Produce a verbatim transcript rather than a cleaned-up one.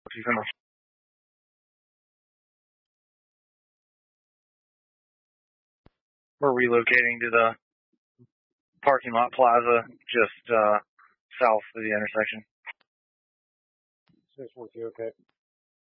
We're relocating to the parking lot plaza just uh, south of the intersection. six four two, okay.